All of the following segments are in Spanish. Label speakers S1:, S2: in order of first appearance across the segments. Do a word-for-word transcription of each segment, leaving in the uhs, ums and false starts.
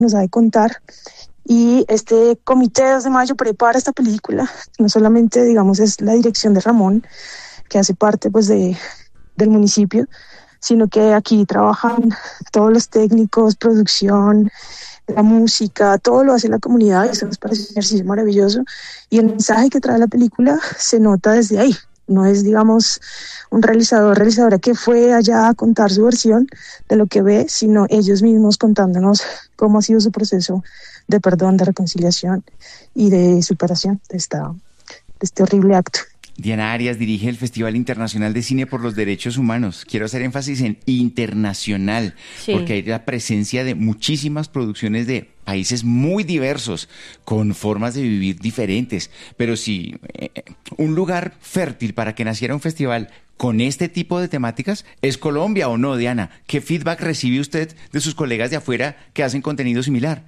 S1: nos sabe contar. Y este comité dos de mayo prepara esta película. No solamente, digamos, es la dirección de Ramón, que hace parte pues de, del municipio, sino que aquí trabajan todos los técnicos, producción, la música, todo lo hace la comunidad. Eso nos parece un ejercicio maravilloso. Y el mensaje que trae la película se nota desde ahí. No es, digamos, un realizador, realizadora que fue allá a contar su versión de lo que ve, sino ellos mismos contándonos cómo ha sido su proceso de perdón, de reconciliación y de superación de, esta, de este horrible acto.
S2: Diana Arias dirige el Festival Internacional de Cine por los Derechos Humanos. Quiero hacer énfasis en internacional, sí, porque hay la presencia de muchísimas producciones de países muy diversos, con formas de vivir diferentes. Pero sí, eh, un lugar fértil para que naciera un festival con este tipo de temáticas es Colombia, ¿o no, Diana? ¿Qué feedback recibe usted de sus colegas de afuera que hacen contenido similar?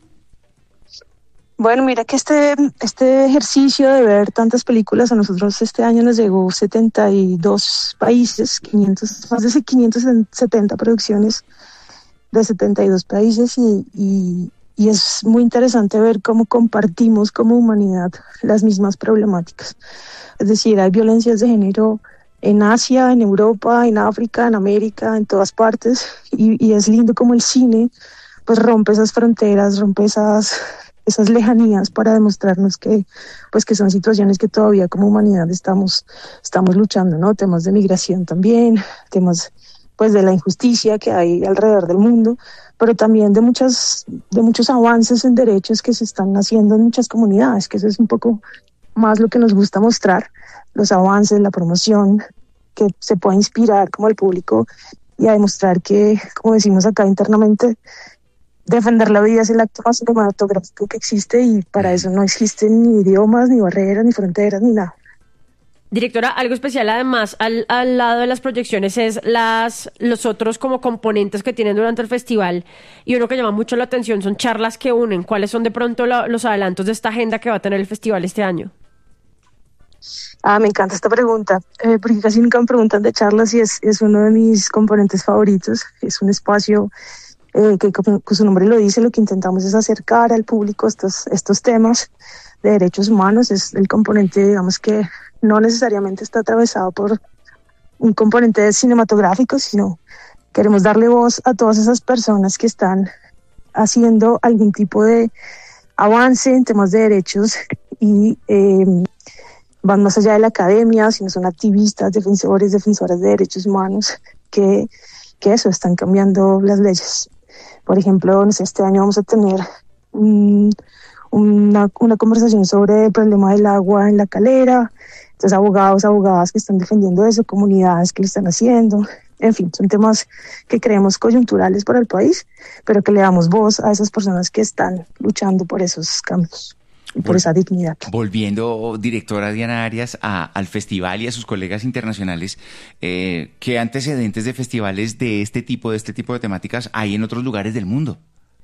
S1: Bueno, mira que este, este ejercicio de ver tantas películas, a nosotros este año nos llegó setenta y dos países, quinientos, más de quinientas setenta producciones de setenta y dos países y, y, y es muy interesante ver cómo compartimos como humanidad las mismas problemáticas. Es decir, hay violencias de género en Asia, en Europa, en África, en América, en todas partes y, y es lindo como el cine pues rompe esas fronteras, rompe esas... esas lejanías para demostrarnos que, pues, que son situaciones que todavía como humanidad estamos, estamos luchando, ¿no? Temas de migración también, temas pues de la injusticia que hay alrededor del mundo, pero también de muchas, de muchos avances en derechos que se están haciendo en muchas comunidades, que eso es un poco más lo que nos gusta mostrar, los avances, la promoción, que se pueda inspirar como al público y a demostrar que, como decimos acá internamente, defender la vida es el acto más cinematográfico que existe y para eso no existen ni idiomas, ni barreras, ni fronteras, ni nada.
S3: Directora, algo especial además al, al lado de las proyecciones es las los otros como componentes que tienen durante el festival y uno que llama mucho la atención son charlas que unen. ¿Cuáles son de pronto lo, los adelantos de esta agenda que va a tener el festival este año?
S1: Ah, me encanta esta pregunta, eh, porque casi nunca me preguntan de charlas y es, es uno de mis componentes favoritos. Es un espacio Eh, que como su nombre lo dice, lo que intentamos es acercar al público estos, estos temas de derechos humanos. Es el componente, digamos, que no necesariamente está atravesado por un componente cinematográfico, sino queremos darle voz a todas esas personas que están haciendo algún tipo de avance en temas de derechos y eh, van más allá de la academia, sino son activistas, defensores, defensoras de derechos humanos que, que eso, están cambiando las leyes. Por ejemplo, no sé, este año vamos a tener um, una, una conversación sobre el problema del agua en La Calera. Entonces, abogados, abogadas que están defendiendo eso, comunidades que lo están haciendo. En fin, son temas que creemos coyunturales para el país, pero que le damos voz a esas personas que están luchando por esos cambios y por Vol- esa dignidad.
S2: Volviendo, directora Diana Arias, a, al festival y a sus colegas internacionales, eh, ¿qué antecedentes de festivales de este tipo, de este tipo de temáticas hay en otros lugares del mundo?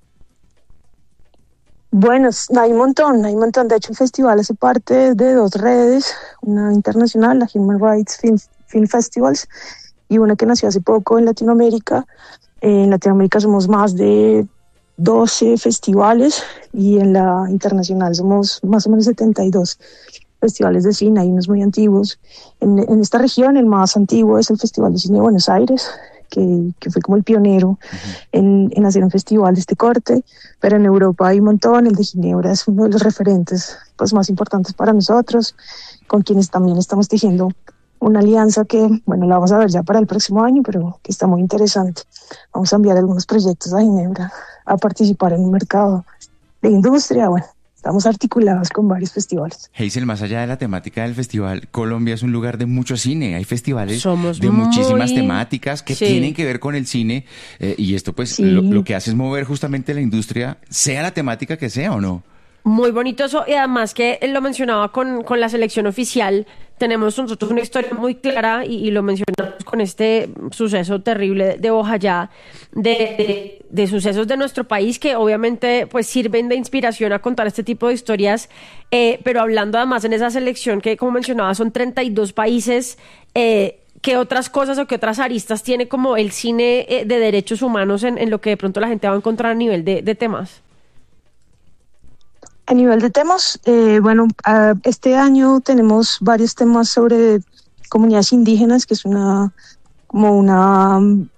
S1: Bueno, hay un montón, hay un montón. De hecho, el festival hace parte de dos redes, una internacional, la Human Rights Film, Film Festivals, y una que nació hace poco en Latinoamérica. Eh, en Latinoamérica somos más de doce festivales y en la internacional somos más o menos setenta y dos festivales de cine, hay unos muy antiguos. En, en esta región el más antiguo es el Festival de Cine de Buenos Aires, que, que fue como el pionero uh-huh. en, en hacer un festival de este corte, pero en Europa hay un montón. El de Ginebra es uno de los referentes pues, más importantes para nosotros, con quienes también estamos tejiendo una alianza que, bueno, la vamos a ver ya para el próximo año, pero que está muy interesante. Vamos a enviar algunos proyectos a Ginebra a participar en un mercado de industria. Bueno, estamos articulados con varios festivales.
S2: Hazel, más allá de la temática del festival, Colombia es un lugar de mucho cine. Hay festivales
S3: Somos
S2: de
S3: muy...
S2: muchísimas temáticas que
S3: sí.
S2: tienen que ver con el cine eh, y esto pues
S1: sí.
S2: lo, lo que hace es mover justamente la industria, sea la temática que sea o no.
S3: Muy bonito eso, y además que él lo mencionaba con, con la selección oficial, tenemos nosotros una historia muy clara y, y lo mencionamos con este suceso terrible de Bojayá, de, de, de sucesos de nuestro país que obviamente pues sirven de inspiración a contar este tipo de historias, eh, pero hablando además en esa selección que como mencionaba son treinta y dos países, eh, ¿qué otras cosas o qué otras aristas tiene como el cine eh, de derechos humanos en, en lo que de pronto la gente va a encontrar a nivel de, de temas?
S1: A nivel de temas, eh, bueno, uh, este año tenemos varios temas sobre comunidades indígenas, que es una como una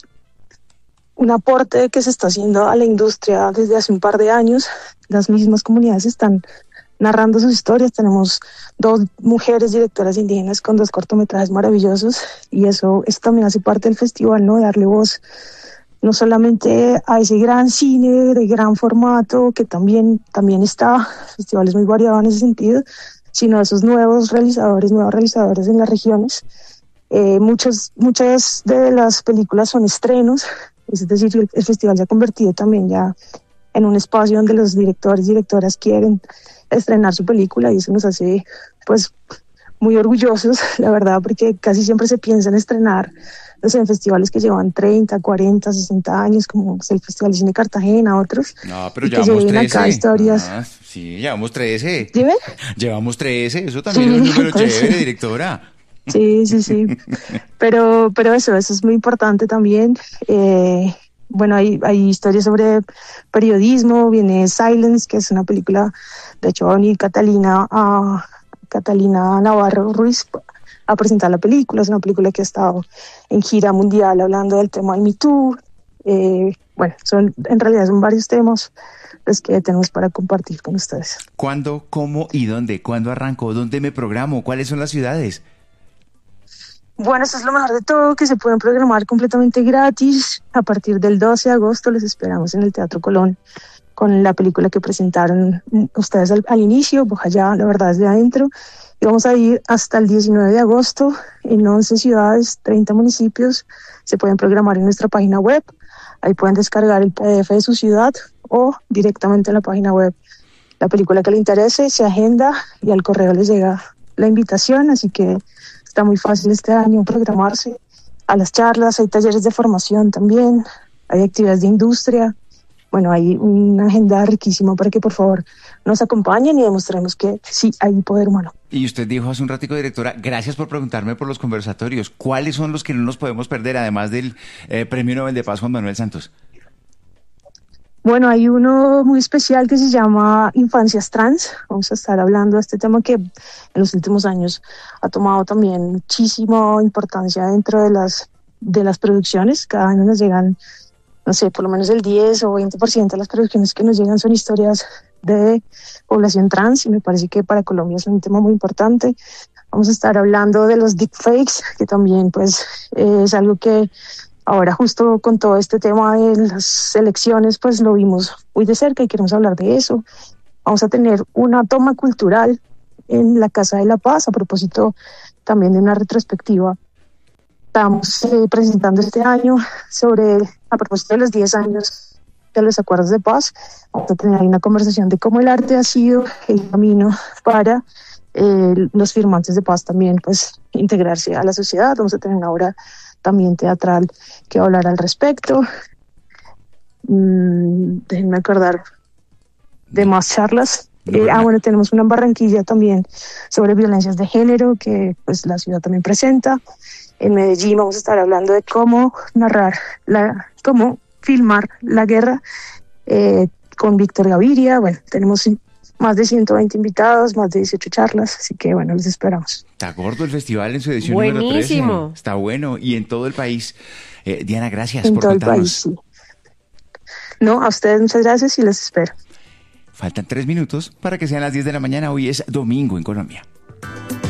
S1: un aporte que se está haciendo a la industria desde hace un par de años. Las mismas comunidades están narrando sus historias. Tenemos dos mujeres directoras indígenas con dos cortometrajes maravillosos, y eso, eso también hace parte del festival, ¿no? Darle voz no solamente a ese gran cine de gran formato, que también, también está, el festival es muy variado en ese sentido, sino a esos nuevos realizadores, nuevos realizadores en las regiones. Eh, muchas, muchas de las películas son estrenos, es decir, el, el festival se ha convertido también ya en un espacio donde los directores y directoras quieren estrenar su película, y eso nos hace pues muy orgullosos, la verdad, porque casi siempre se piensa en estrenar, no sé, en festivales que llevan treinta, cuarenta, sesenta años, como es el Festival de Cine Cartagena, otros.
S2: No, pero llevamos trece.
S1: Acá historias.
S2: Ah, sí, llevamos trece.
S1: ¿Dime?
S2: Llevamos trece, eso también sí, es un número pues, chévere, directora.
S1: Sí, sí, sí. Pero, pero eso, eso es muy importante también. Eh, bueno, hay, hay historias sobre periodismo, viene Silence, que es una película, de hecho va a venir Catalina, a, Catalina Navarro Ruiz a presentar la película. Es una película que ha estado en gira mundial hablando del tema del Me Too. Eh, bueno, son, en realidad son varios temas los que tenemos para compartir con ustedes.
S2: ¿Cuándo, cómo y dónde? ¿Cuándo arranco? ¿Dónde me programo? ¿Cuáles son las ciudades?
S1: Bueno, esto es lo mejor de todo, que se pueden programar completamente gratis. A partir del doce de agosto les esperamos en el Teatro Colón con la película que presentaron ustedes al, al inicio, Bojayá, la verdad es de adentro. Y vamos a ir hasta el diecinueve de agosto en once ciudades, treinta municipios. Se pueden programar en nuestra página web. Ahí pueden descargar el P D F de su ciudad o directamente en la página web la película que le interese, se agenda y al correo les llega la invitación. Así que está muy fácil este año programarse a las charlas. Hay talleres de formación también, hay actividades de industria. Bueno, hay una agenda riquísima para que por favor nos acompañen y demostremos que sí hay poder humano.
S2: Y usted dijo hace un ratico, directora, gracias por preguntarme por los conversatorios. ¿Cuáles son los que no nos podemos perder, además del eh, Premio Nobel de Paz Juan Manuel Santos?
S1: Bueno, hay uno muy especial que se llama Infancias Trans. Vamos a estar hablando de este tema que en los últimos años ha tomado también muchísima importancia dentro de las, de las producciones. Cada año nos llegan, no sé, por lo menos el diez o veinte por ciento de las producciones que nos llegan son historias de población trans, y me parece que para Colombia es un tema muy importante. Vamos a estar hablando de los deepfakes, que también pues eh, es algo que ahora justo con todo este tema de las elecciones pues lo vimos muy de cerca y queremos hablar de eso. Vamos a tener una toma cultural en la Casa de la Paz a propósito también de una retrospectiva. Estamos eh, presentando este año sobre, a propósito de los diez años de los acuerdos de paz. Vamos a tener ahí una conversación de cómo el arte ha sido el camino para eh, los firmantes de paz también pues integrarse a la sociedad. Vamos a tener una obra también teatral que va a hablar al respecto. Mm, déjenme acordar de más charlas. Eh, ah, bueno, tenemos una en Barranquilla también sobre violencias de género que pues la ciudad también presenta. En Medellín vamos a estar hablando de cómo narrar, la, cómo filmar la guerra eh, con Víctor Gaviria. Bueno, tenemos más de ciento veinte invitados, más de dieciocho charlas, así que bueno, les esperamos.
S2: Está gordo el festival en su edición
S3: Buenísimo.
S2: número trece. Está bueno, y en todo el país. Eh, Diana, gracias
S1: en
S2: por
S1: todo
S2: contarnos.
S1: El país, sí. No, a ustedes muchas gracias y les espero.
S2: Faltan tres minutos para que sean las diez de la mañana. Hoy es domingo en Colombia.